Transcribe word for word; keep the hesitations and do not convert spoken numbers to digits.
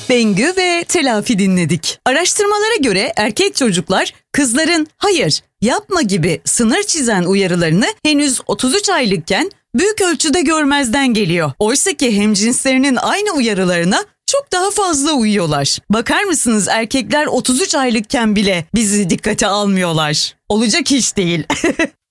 Bengü ve Telafi dinledik. Araştırmalara göre erkek çocuklar kızların hayır, yapma gibi sınır çizen uyarılarını henüz otuz üç aylıkken büyük ölçüde görmezden geliyor. Oysa ki hemcinslerinin aynı uyarılarına çok daha fazla uyuyorlar. Bakar mısınız, erkekler otuz üç aylıkken bile bizi dikkate almıyorlar. Olacak iş değil.